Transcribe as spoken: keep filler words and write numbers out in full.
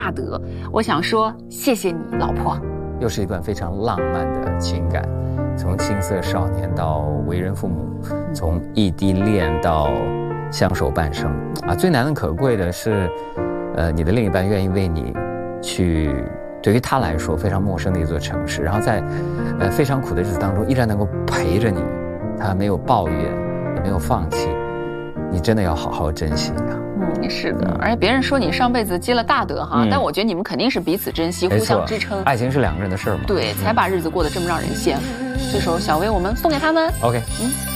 大德。我想说，谢谢你，老婆。 又是一段非常浪漫的情感，从青涩少年到为人父母，从异地恋到相守半生啊！最难能可贵的是，呃，你的另一半愿意为你去，对于他来说非常陌生的一座城市，然后在呃非常苦的日子当中，依然能够陪着你，他没有抱怨，也没有放弃，你真的要好好珍惜啊！ 嗯，是的，而且别人说你上辈子积了大德哈， 嗯、 但我觉得你们肯定是彼此珍惜，互相支撑。 爱情是两个人的事儿嘛， 对，才把日子过得这么让人羡慕。这首小薇我们送给他们。 OK， 嗯。